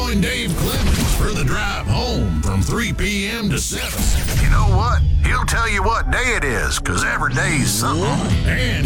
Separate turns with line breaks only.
Join Dave Clemens for the drive home from 3 p.m. to 7.
You know what? He'll tell you what day it is, 'cause every day's something.
And